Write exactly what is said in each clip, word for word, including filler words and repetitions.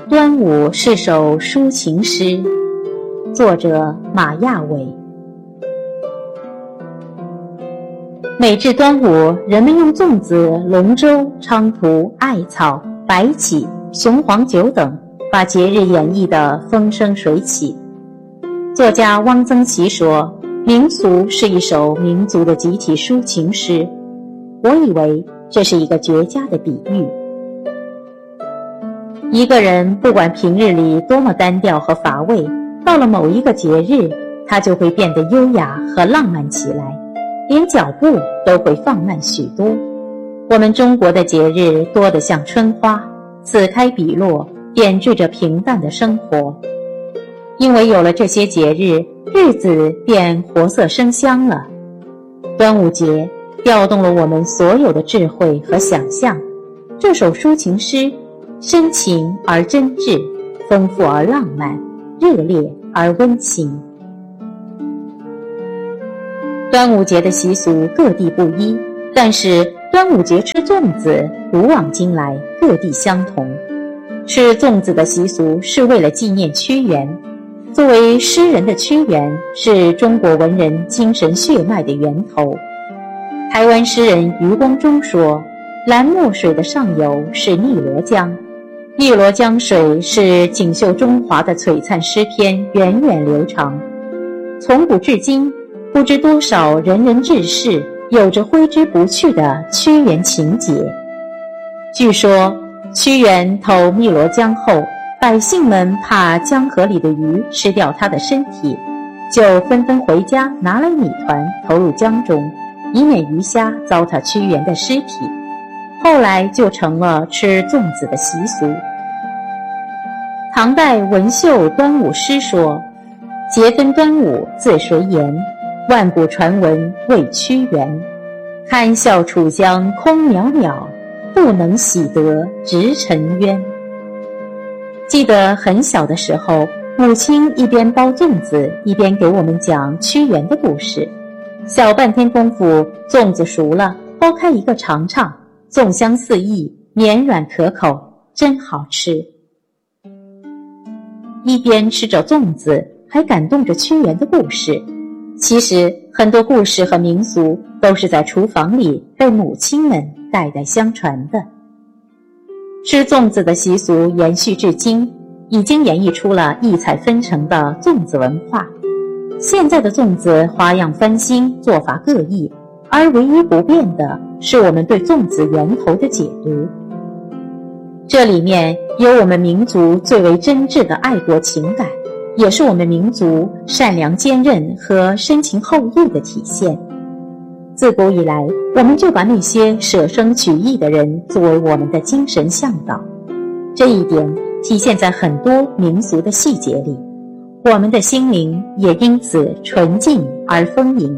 端午是首抒情诗，作者马亚伟。每至端午，人们用粽子、龙舟、菖蒲、艾草、白起、雄黄酒等，把节日演绎得风生水起。作家汪曾祺说，民俗是一首民族的集体抒情诗。我以为这是一个绝佳的比喻。一个人不管平日里多么单调和乏味，到了某一个节日，他就会变得优雅和浪漫起来，连脚步都会放慢许多。我们中国的节日多得像春花，此开彼落，点缀着平淡的生活。因为有了这些节日，日子便活色生香了。端午节调动了我们所有的智慧和想象。这首抒情诗深情而真挚，丰富而浪漫，热烈而温馨。端午节的习俗各地不一，但是端午节吃粽子古往今来各地相同。吃粽子的习俗是为了纪念屈原。作为诗人的屈原，是中国文人精神血脉的源头。台湾诗人余光中说，蓝墨水的上游是汨罗江，汨罗江水是锦绣中华的璀璨诗篇源远流长。从古至今，不知多少仁人志士有着挥之不去的屈原情结。据说屈原投汨罗江后，百姓们怕江河里的鱼吃掉他的身体，就纷纷回家拿来米团投入江中，以免鱼虾糟蹋屈原的尸体。后来就成了吃粽子的习俗。唐代文秀端午诗说，节分端午自谁言，万古传闻为屈原。堪笑楚江空渺渺，不能洗得直沉冤。记得很小的时候，母亲一边包粽子，一边给我们讲屈原的故事。小半天功夫，粽子熟了，剥开一个尝尝，粽香四溢，绵软可口，真好吃。一边吃着粽子，还感动着屈原的故事。其实很多故事和民俗都是在厨房里被母亲们代代相传的。吃粽子的习俗延续至今，已经演绎出了异彩纷呈的粽子文化。现在的粽子花样翻新，做法各异，而唯一不变的是我们对粽子源头的解读。这里面有我们民族最为真挚的爱国情感，也是我们民族善良坚韧和深情厚谊的体现。自古以来，我们就把那些舍生取义的人作为我们的精神向导，这一点体现在很多民俗的细节里，我们的心灵也因此纯净而丰盈。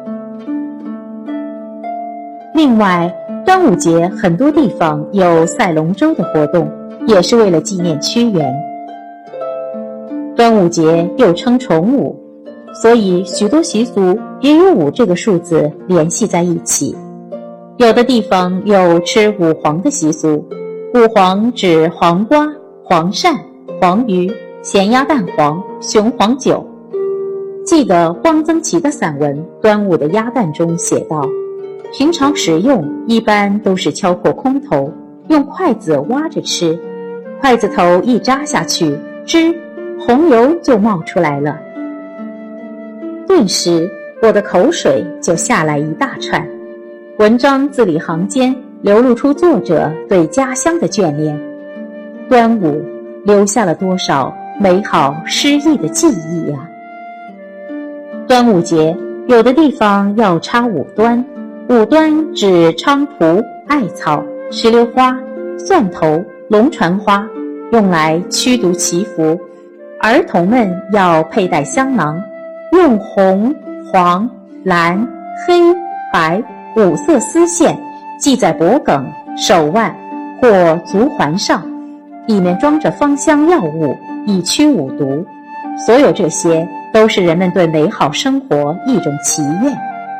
另外，端午节很多地方有赛龙舟的活动，也是为了纪念屈原。端午节又称重午，所以许多习俗也与五这个数字联系在一起。有的地方有吃五黄的习俗，五黄指黄瓜、黄鳝、黄鱼、咸鸭蛋黄、雄黄酒。记得汪曾祺的散文《端午的鸭蛋》中写道，平常食用一般都是敲破空头，用筷子挖着吃，筷子头一扎下去，吱，红油就冒出来了。顿时我的口水就下来一大串。文章字里行间流露出作者对家乡的眷恋。端午留下了多少美好诗意的记忆呀！端午节有的地方要插五端，五端指菖蒲、艾草、石榴花、蒜头、龙船花，用来驱毒祈福。儿童们要佩戴香囊，用红、黄、蓝、黑、白五色丝线系在脖颈、手腕或足环上，里面装着芳香药物，以驱五毒。所有这些都是人们对美好生活一种祈愿。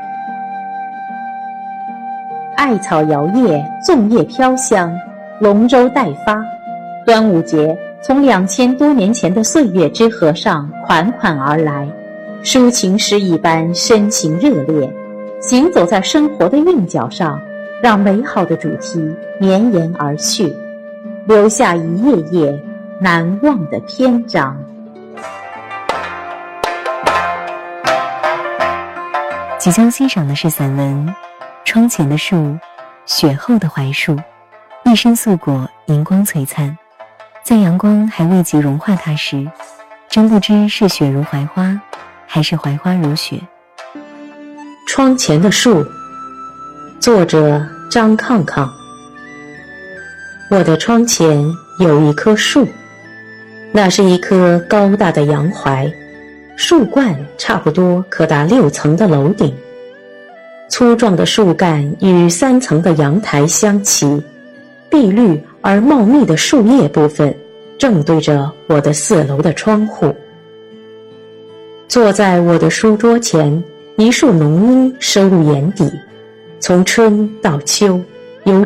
艾草摇曳，粽叶飘香，龙舟待发。端午节从两千多年前的岁月之河上款款而来，抒情诗一般深情热烈，行走在生活的韵脚上，让美好的主题绵延而去，留下一页页难忘的篇章。 即将欣赏的是散文《窗前的树，雪后的槐树》，一身素裹，荧光璀璨，在阳光还未及融化它时，真不知是雪如槐花，还是槐花如雪。 窗前的树，作者张抗抗。我的窗前有一棵树，那是一棵高大的洋槐，树冠差不多可达六层的楼顶，粗壮的树干与三层的阳台相齐，碧绿而茂密的树叶部分正对着我的四楼的窗户。坐在我的书桌前，一束浓荫深入眼底，从春到秋，